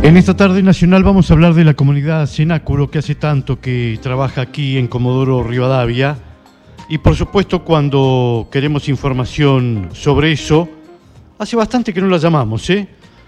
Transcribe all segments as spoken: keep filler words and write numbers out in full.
En esta tarde nacional vamos a hablar de la comunidad Cenáculo, que hace tanto que trabaja aquí en Comodoro Rivadavia. Y por supuesto, cuando queremos información sobre eso, hace bastante que no la llamamos, ¿eh?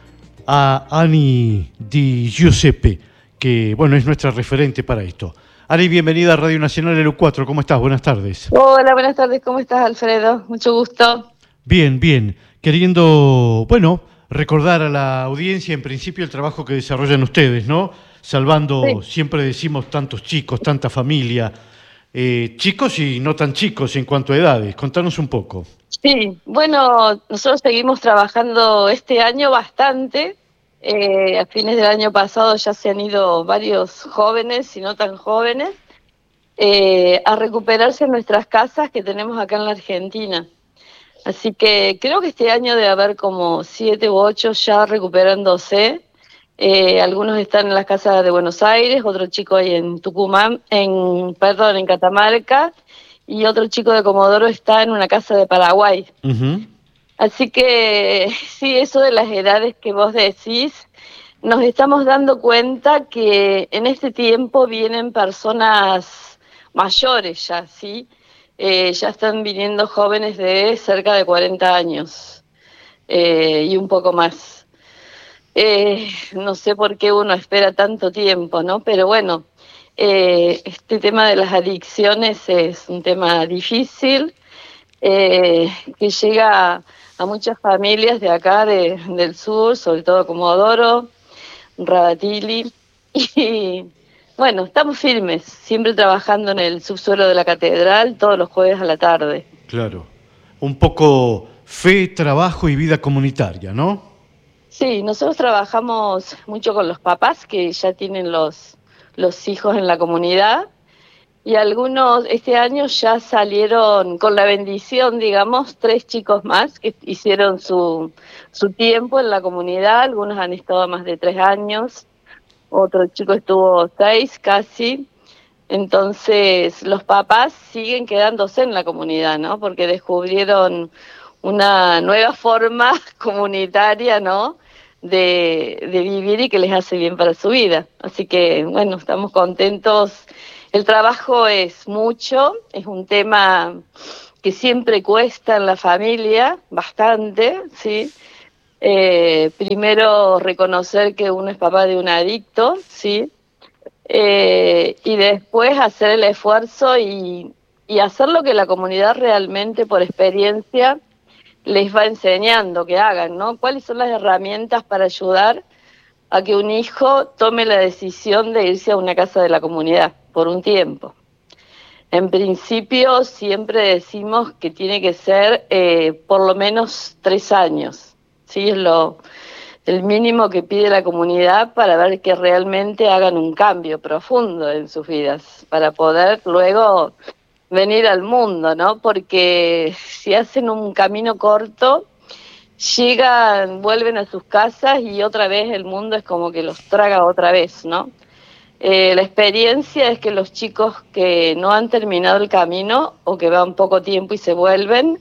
A Ani Di Giuseppe, que bueno, es nuestra referente para esto. Ani, bienvenida a Radio Nacional L U cuatro, ¿cómo estás? Buenas tardes. Hola, buenas tardes, ¿cómo estás, Alfredo? Mucho gusto. Bien, bien. Queriendo, bueno, recordar a la audiencia en principio el trabajo que desarrollan ustedes, ¿no? Salvando, Sí. siempre decimos, tantos chicos, tanta familia, eh, chicos y no tan chicos en cuanto a edades. Contanos un poco. Sí, bueno, nosotros seguimos trabajando este año bastante. Eh, a fines del año pasado ya se han ido varios jóvenes y no tan jóvenes eh, a recuperarse en nuestras casas que tenemos acá en la Argentina. Así que creo que este año debe haber como siete u ocho ya recuperándose. Eh, algunos están en las casas de Buenos Aires, otro chico ahí en Tucumán, en perdón, en Catamarca, y otro chico de Comodoro está en una casa de Paraguay. Uh-huh. Así que sí, eso de las edades que vos decís, nos estamos dando cuenta que en este tiempo vienen personas mayores ya, ¿sí? Eh, ya están viniendo jóvenes de cerca de cuarenta años eh, y un poco más. Eh, no sé por qué uno espera tanto tiempo, ¿no? Pero bueno, eh, este tema de las adicciones es un tema difícil eh, que llega a muchas familias de acá, de, del sur, sobre todo Comodoro, Radatili, y bueno, estamos firmes, siempre trabajando en el subsuelo de la catedral todos los jueves a la tarde. Claro. Un poco fe, trabajo y vida comunitaria, ¿no? Sí, nosotros trabajamos mucho con los papás que ya tienen los, los hijos en la comunidad y algunos este año ya salieron con la bendición, digamos, tres chicos más que hicieron su, su tiempo en la comunidad, algunos han estado más de tres años, otro chico estuvo seis casi. Entonces los papás siguen quedándose en la comunidad, ¿no? Porque descubrieron una nueva forma comunitaria, ¿no? De, de vivir y que les hace bien para su vida. Así que, bueno, estamos contentos. El trabajo es mucho, es un tema que siempre cuesta en la familia, bastante, ¿sí? Eh, primero reconocer que uno es papá de un adicto, ¿sí? Eh, y después hacer el esfuerzo y, y hacer lo que la comunidad realmente por experiencia les va enseñando que hagan, ¿no? ¿Cuáles son las herramientas para ayudar a que un hijo tome la decisión de irse a una casa de la comunidad por un tiempo? En principio siempre decimos que tiene que ser eh, por lo menos tres años, ¿sí? Es lo... el mínimo que pide la comunidad para ver que realmente hagan un cambio profundo en sus vidas, para poder luego venir al mundo, ¿no? Porque si hacen un camino corto, llegan, vuelven a sus casas y otra vez el mundo es como que los traga otra vez, ¿no? Eh, la experiencia es que los chicos que no han terminado el camino o que van poco tiempo y se vuelven,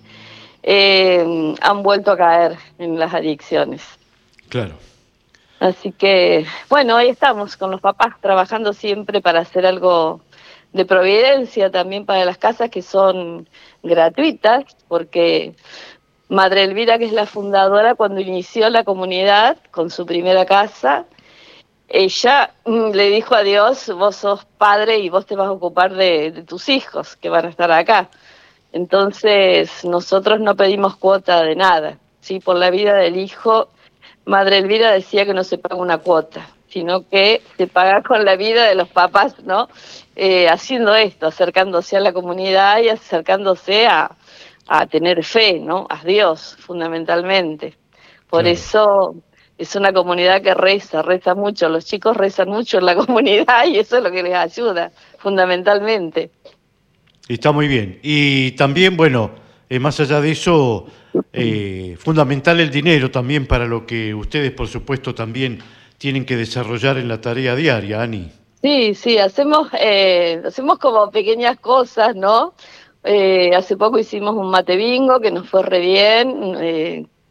eh, han vuelto a caer en las adicciones. Claro. Así que, bueno, ahí estamos con los papás trabajando siempre para hacer algo de providencia también para las casas que son gratuitas, porque Madre Elvira, que es la fundadora, cuando inició la comunidad con su primera casa, ella mm, le dijo a Dios, vos sos padre y vos te vas a ocupar de, de tus hijos que van a estar acá. Entonces, nosotros no pedimos cuota de nada, ¿sí? Por la vida del hijo, Madre Elvira decía que no se paga una cuota, sino que se paga con la vida de los papás, ¿no? Eh, haciendo esto, acercándose a la comunidad y acercándose a, a tener fe, ¿no? A Dios, fundamentalmente. Por Claro. eso es una comunidad que reza, reza mucho. Los chicos rezan mucho en la comunidad y eso es lo que les ayuda, fundamentalmente. Está muy bien. Y también, bueno, eh, más allá de eso, eh, fundamental el dinero también para lo que ustedes, por supuesto, también tienen que desarrollar en la tarea diaria, Ani. Sí, sí, hacemos, eh, hacemos como pequeñas cosas, ¿no? Eh, hace poco hicimos un mate bingo que nos fue re bien. Eh,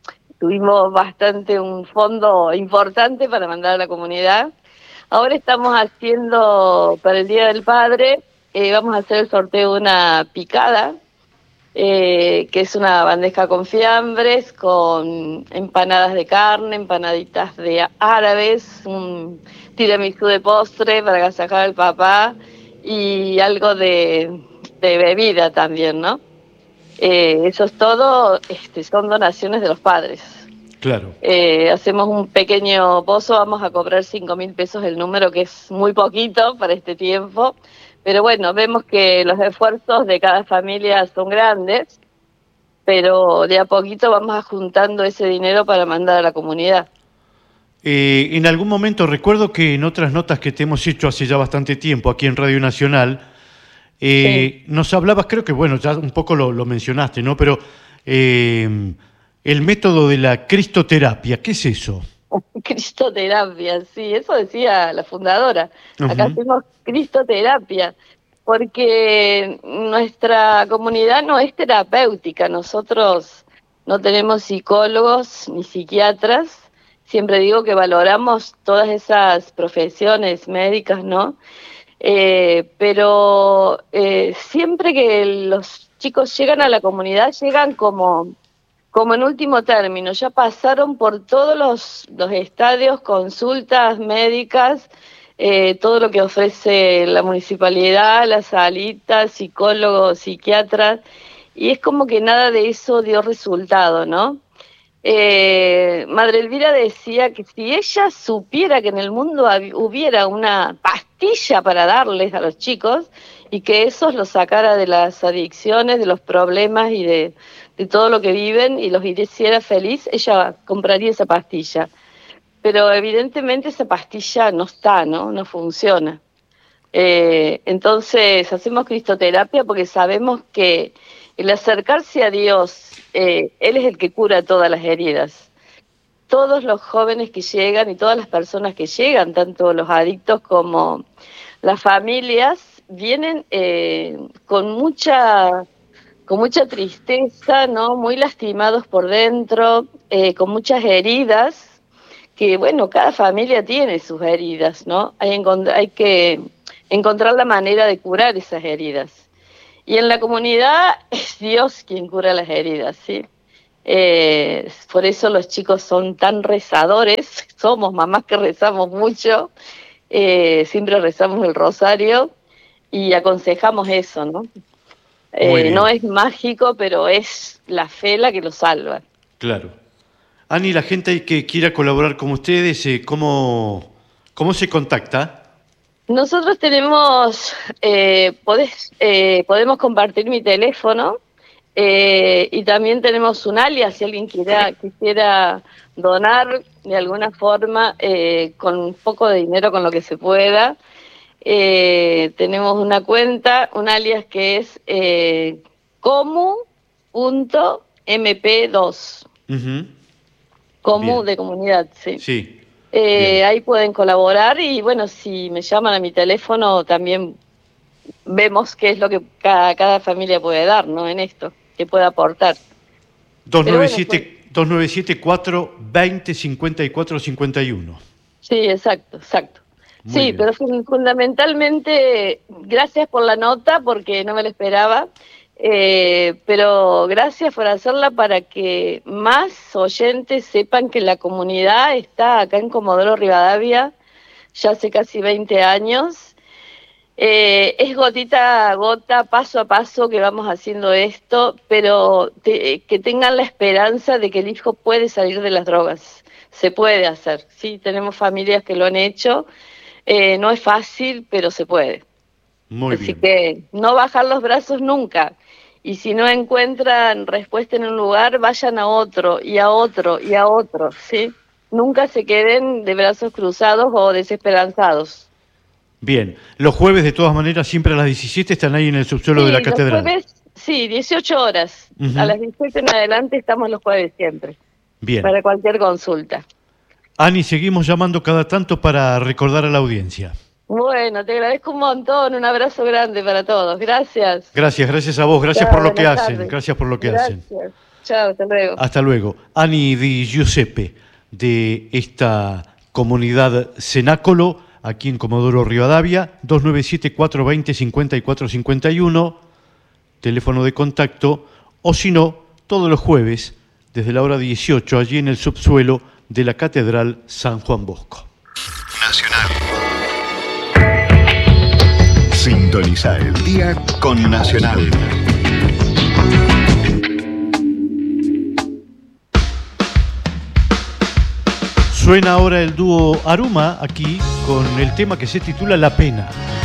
tuvimos bastante un fondo importante para mandar a la comunidad. Ahora estamos haciendo, para el Día del Padre, eh, vamos a hacer el sorteo de una picada, eh, que es una bandeja con fiambres, con empanadas de carne, empanaditas de árabes, un tiramisú de postre para agasajar al papá y algo de, de bebida también, ¿no? Eh, eso es todo, este, son donaciones de los padres. Claro. Eh, hacemos un pequeño pozo, vamos a cobrar cinco mil pesos el número, que es muy poquito para este tiempo, pero bueno, vemos que los esfuerzos de cada familia son grandes, pero de a poquito vamos juntando ese dinero para mandar a la comunidad. Eh, en algún momento recuerdo que en otras notas que te hemos hecho hace ya bastante tiempo aquí en Radio Nacional, eh, sí. nos hablabas, creo que bueno, ya un poco lo, lo mencionaste, ¿no? Pero eh, el método de la cristoterapia, ¿qué es eso? Cristoterapia, sí, eso decía la fundadora. Acá uh-huh. hacemos cristoterapia, porque nuestra comunidad no es terapéutica, nosotros no tenemos psicólogos ni psiquiatras, siempre digo que valoramos todas esas profesiones médicas, ¿no? Eh, pero eh, siempre que los chicos llegan a la comunidad, llegan como... como en último término, ya pasaron por todos los, los estadios, consultas médicas, eh, todo lo que ofrece la municipalidad, las salitas, psicólogos, psiquiatras, y es como que nada de eso dio resultado, ¿no? Eh, Madre Elvira decía que si ella supiera que en el mundo hubiera una pastilla para darles a los chicos, y que eso los sacara de las adicciones, de los problemas y de, de todo lo que viven y los hiciera feliz, ella compraría esa pastilla. Pero evidentemente esa pastilla no está, ¿no? No funciona. Eh, entonces hacemos cristoterapia porque sabemos que el acercarse a Dios, eh, Él es el que cura todas las heridas. Todos los jóvenes que llegan y todas las personas que llegan, tanto los adictos como las familias, vienen eh, con mucha con mucha tristeza, ¿no? Muy lastimados por dentro, eh, con muchas heridas, que bueno, cada familia tiene sus heridas, ¿no? Hay, hay que encontrar la manera de curar esas heridas. Y en la comunidad es Dios quien cura las heridas, ¿sí? Eh, por eso los chicos son tan rezadores, somos mamás que rezamos mucho, eh, siempre rezamos el rosario, y aconsejamos eso, ¿no? Eh, no es mágico, pero es la fe la que lo salva. Claro. Ani, la gente que quiera colaborar con ustedes, eh, ¿cómo, ¿cómo se contacta? Nosotros tenemos, eh, podés, eh, podemos compartir mi teléfono, eh, y también tenemos un alias, si alguien quiera, quisiera donar de alguna forma, eh, con un poco de dinero, con lo que se pueda. Eh, tenemos una cuenta, un alias que es eh, comu punto eme pe dos. Uh-huh. Comu Bien. De comunidad, sí. Sí. Eh, ahí pueden colaborar y bueno, si me llaman a mi teléfono también vemos qué es lo que cada, cada familia puede dar, ¿no? En esto, que puede aportar. dos nueve siete cuatro dos cero cinco cuatro cinco uno. Sí, exacto, exacto. Muy sí, bien. Pero fundamentalmente, gracias por la nota, porque no me la esperaba, eh, pero gracias por hacerla para que más oyentes sepan que la comunidad está acá en Comodoro Rivadavia ya hace casi veinte años. Eh, es gotita a gota, paso a paso que vamos haciendo esto, pero te, que tengan la esperanza de que el hijo puede salir de las drogas. Se puede hacer, sí, tenemos familias que lo han hecho. Eh, no es fácil, pero se puede. Muy Así bien. que no bajar los brazos nunca. Y si no encuentran respuesta en un lugar, vayan a otro, y a otro, y a otro, ¿sí? Nunca se queden de brazos cruzados o desesperanzados. Bien. Los jueves, de todas maneras, siempre a las diecisiete están ahí en el subsuelo sí, de la catedral. Los jueves, sí, dieciocho horas. Uh-huh. A las dieciocho en adelante estamos los jueves siempre. Bien. Para cualquier consulta. Ani, seguimos llamando cada tanto para recordar a la audiencia. Bueno, te agradezco un montón, un abrazo grande para todos. Gracias. Gracias, gracias a vos, gracias Chao, por lo que hacen, tardes. gracias por lo que gracias. hacen. Chao, hasta luego. Hasta luego. Ani Di Giuseppe, de esta comunidad cenáculo, aquí en Comodoro Rivadavia, dos nueve siete, cuatro dos cero, cinco cuatro cinco uno, teléfono de contacto, o si no, todos los jueves, desde la hora dieciocho, allí en el subsuelo de la Catedral San Juan Bosco. Nacional. Sintoniza el día con Nacional. Suena ahora el dúo Aruma aquí con el tema que se titula La Pena.